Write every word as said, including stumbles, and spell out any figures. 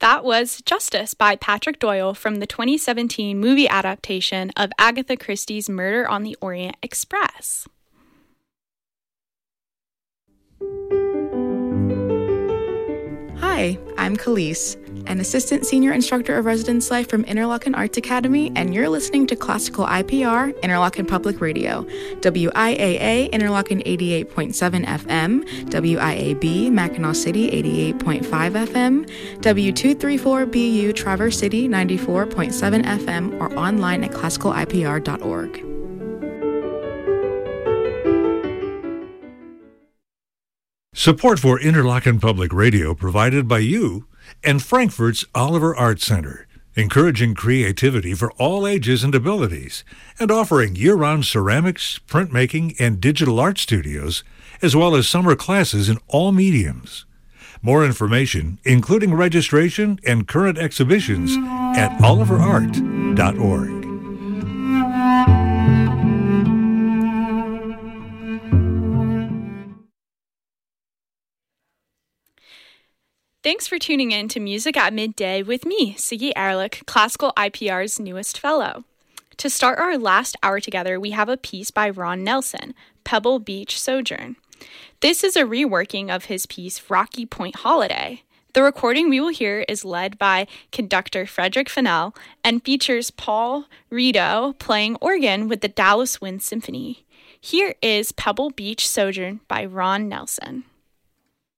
That was Justice by Patrick Doyle from the twenty seventeen movie adaptation of Agatha Christie's Murder on the Orient Express. Hi, I'm Khalees, an Assistant Senior Instructor of Residence Life from Interlochen Arts Academy, and you're listening to Classical I P R, Interlochen Public Radio, W I A A, Interlochen eighty-eight point seven F M, W I A B, Mackinac City, eighty-eight point five F M, W two thirty-four B U, Traverse City, ninety-four point seven F M, or online at classical I P R dot org. Support for Interlochen Public Radio provided by you and Frankfurt's Oliver Art Center, encouraging creativity for all ages and abilities, and offering year-round ceramics, printmaking, and digital art studios, as well as summer classes in all mediums. More information, including registration and current exhibitions, at oliver art dot org. Thanks for tuning in to Music at Midday with me, Siggy Ehrlich, Classical I P R's newest fellow. To start our last hour together, we have a piece by Ron Nelson, Pebble Beach Sojourn. This is a reworking of his piece, Rocky Point Holiday. The recording we will hear is led by conductor Frederick Fennell and features Paul Rito playing organ with the Dallas Wind Symphony. Here is Pebble Beach Sojourn by Ron Nelson.